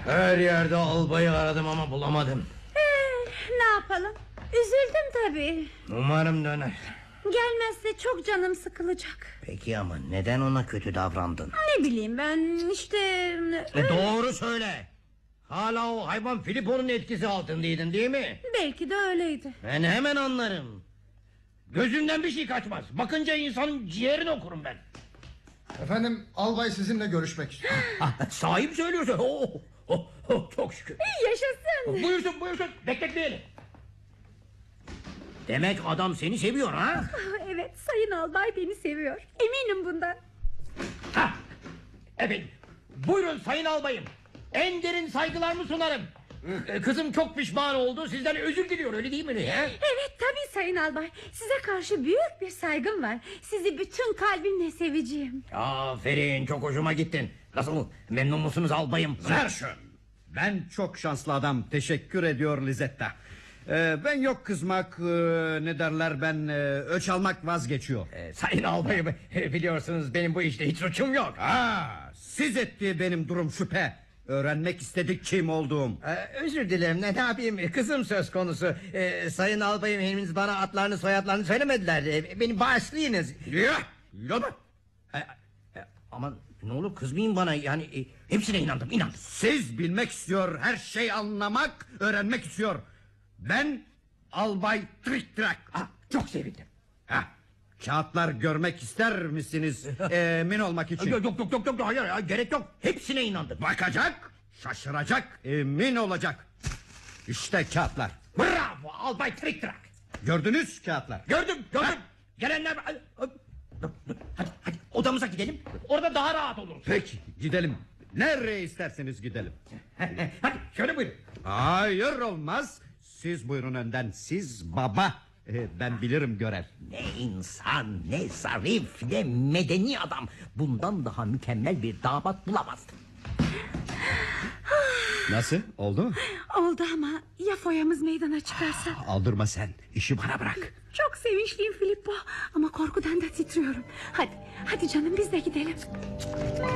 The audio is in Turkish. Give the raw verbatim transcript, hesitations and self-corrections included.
Her yerde albayı aradım ama bulamadım. Ee, ne yapalım? Üzüldüm tabii. Umarım döner. Gelmezse çok canım sıkılacak. Peki ama neden ona kötü davrandın? Ne bileyim ben işte... E doğru söyle. Hala o hayvan Filippo'nun etkisi altındaydın değil mi? Belki de öyleydi. Ben hemen anlarım. Gözünden bir şey kaçmaz. Bakınca insanın ciğerini okurum ben. Efendim, albay sizinle görüşmek istiyor. Ah, sahip söylüyorsun. Oh, oh, oh, çok şükür. Yaşasın. Buyursun buyursun, bekletmeyelim. Demek adam seni seviyor ha? Evet, sayın albay beni seviyor. Eminim bundan. Ha, efendim, buyurun sayın albayım. En derin saygılarımı sunarım. Kızım çok pişman oldu, sizden özür diliyor, öyle değil mi? He? Evet tabii sayın albay. Size karşı büyük bir saygım var. Sizi bütün kalbimle seveceğim. Aferin, çok hoşuma gittin. Nasıl, memnun musunuz albayım? Zerşön. Ben çok şanslı adam, teşekkür ediyor Lizetta. Ee, ben yok kızmak, e, ne derler, ben e, öç almak vazgeçiyor. Ee, sayın albayım, biliyorsunuz benim bu işte hiç suçum yok. Ha, siz etti benim durum şüphe. Öğrenmek istedik kim olduğum. Ee, özür dilerim, ne yapayım, kızım söz konusu. Ee, sayın albayım henüz bana adlarını soyadlarını söylemediler. Ee, beni bağışlayınız. Ya, ya da. Ee, e, aman ne olur kızmayın bana, yani e, hepsine inandım inandım. Siz bilmek istiyor, her şey anlamak, öğrenmek istiyor. Ben albay Triktrak. Ah, çok sevindim. Ha, kağıtlar görmek ister misiniz? Emin olmak için. Yok yok yok yok, yok hayır, hayır gerek yok, hepsine inandım. Bakacak, şaşıracak, emin olacak. İşte kağıtlar. Bravo albay Triktrak. Gördünüz kağıtlar. Gördüm gördüm. Ha? Gelenler... Hadi hadi odamıza gidelim, orada daha rahat oluruz. Peki gidelim. Nereye isterseniz gidelim. Hadi şöyle buyurun. Hayır olmaz. Siz buyurun önden, siz baba. Ee, ben bilirim görev. Ne insan, ne zarif, ne medeni adam. Bundan daha mükemmel bir damat bulamazdım. Nasıl, oldu mu? Oldu ama ya foyamız meydana çıkarsa? Aldırma sen, işi bana bırak. Çok sevinçliyim Filippo ama korkudan da titriyorum. Hadi hadi canım biz de gidelim.